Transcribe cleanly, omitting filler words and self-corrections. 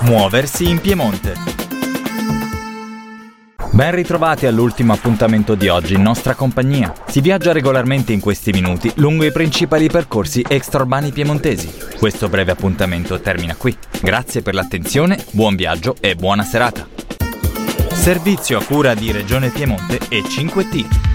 Muoversi in Piemonte. Ben ritrovati all'ultimo appuntamento di oggi in nostra compagnia. Si viaggia regolarmente in questi minuti lungo i principali percorsi extraurbani piemontesi. Questo breve appuntamento termina qui. Grazie per l'attenzione, buon viaggio e buona serata. Servizio a cura di Regione Piemonte e 5T.